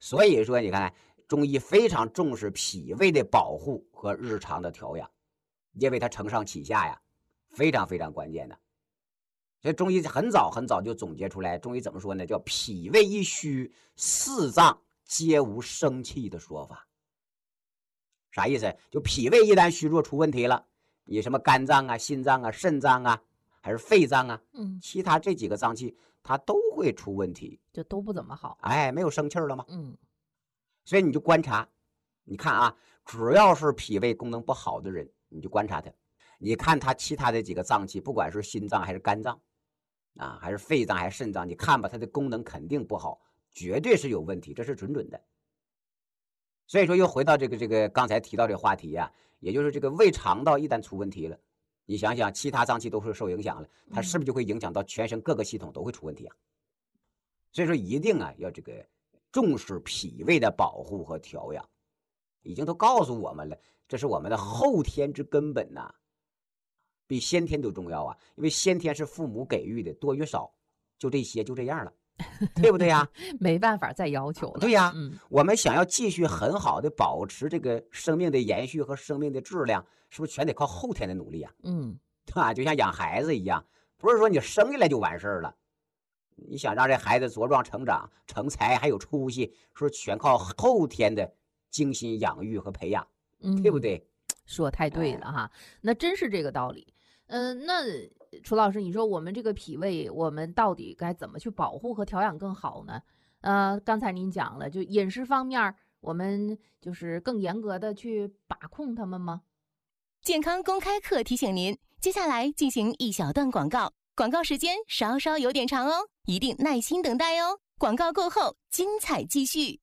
所以说，你看中医非常重视脾胃的保护和日常的调养，因为它承上启下呀，非常非常关键的。所以中医很早就总结出来，中医怎么说呢？叫脾胃一虚，四脏皆无生气的说法。啥意思？就脾胃一旦虚弱出问题了，你什么肝脏啊、心脏啊、肾脏啊，还是肺脏啊，其他这几个脏器它都会出问题， 就都不怎么好。 哎，没有生气了吗？所以你就观察，你看啊，只要是脾胃功能不好的人，你就观察他，你看他其他的几个脏器，不管是心脏还是肝脏啊，还是肺脏还是肾脏，你看吧，它的功能肯定不好，绝对是有问题，这是准的。所以说又回到这个刚才提到这个话题啊，也就是这个胃肠道一旦出问题了，你想想其他脏器都是受影响了，它是不是就会影响到全身各个系统都会出问题啊？所以说一定啊要这个重视脾胃的保护和调养，已经都告诉我们了，这是我们的后天之根本呐，比先天都重要啊！因为先天是父母给予的，多与少就这些，就这样了，对不对呀？ 没办法再要求了。 对呀，我们想要继续很好的保持这个生命的延续和生命的质量，是不是全得靠后天的努力啊？对吧？就像养孩子一样，不是说你生下来就完事儿了。你想让这孩子茁壮成长、成才还有出息，是全靠后天的精心养育和培养，对不对？ 说太对了哈，那真是这个道理。那楚老师，你说我们这个脾胃，我们到底该怎么去保护和调养更好呢？刚才您讲了，就饮食方面，我们就是更严格的去把控它们吗？ 健康公开课提醒您，接下来进行一小段广告，广告时间稍稍有点长哦，一定耐心等待哦。广告过后，精彩继续。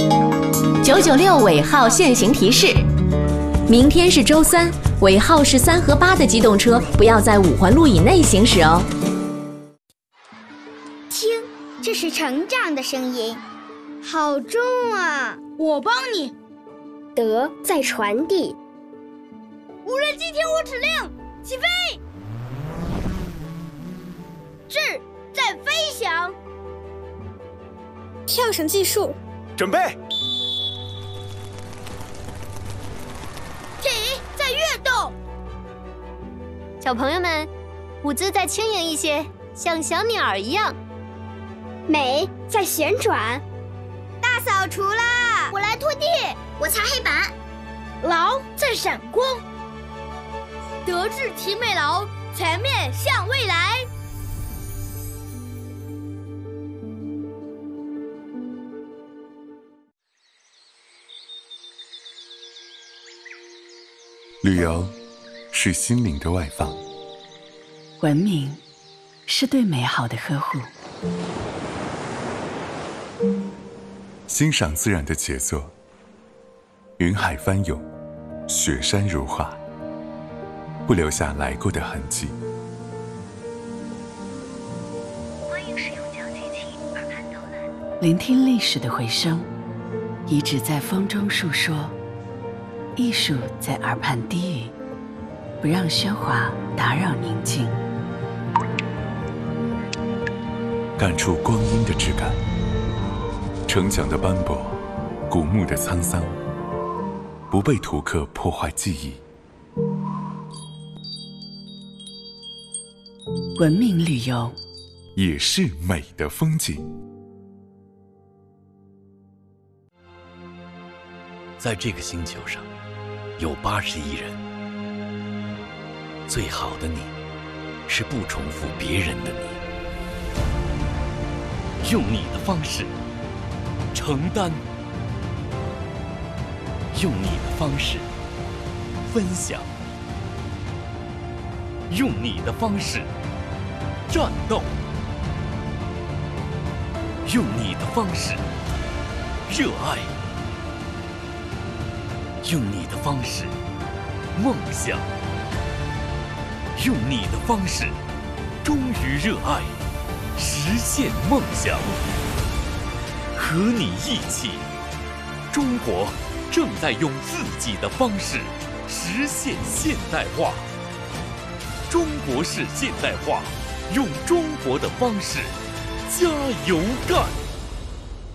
996尾号限行提示：明天是周三，尾号是3和8的机动车不要在5环路以内行驶哦。 听，这是成长的声音，好重啊！ 我帮你。 德在传递。 无人机听我指令，起飞！志在飞翔。 跳绳技术， 准备。 体在跃动。 小朋友们，舞姿再轻盈一些，像小鸟一样。 美在旋转。 大扫除啦！ 我来拖地， 我擦黑板。劳在闪光。德智体美劳，全面向未来。 旅游是心灵的外放， 文明是对美好的呵护， 欣赏自然的杰作，云海翻涌，雪山如画，不留下来过的痕迹。 欢迎使用讲解器耳畔导览， 聆听历史的回声，遗址在风中述说，艺术在耳畔低语，不让喧哗打扰宁静。 感触光阴的质感，城墙的斑驳，古墓的沧桑，不被图刻破坏记忆。 文明旅游也是美的风景。 在这个星球上有80亿人，最好的你是不重复别人的你，用你的方式承担，用你的方式分享，用你的方式战斗，用你的方式热爱，用你的方式梦想，用你的方式忠于热爱，实现梦想。和你一起，中国正在用自己的方式实现现代化。中国式现代化，用中国的方式加油干！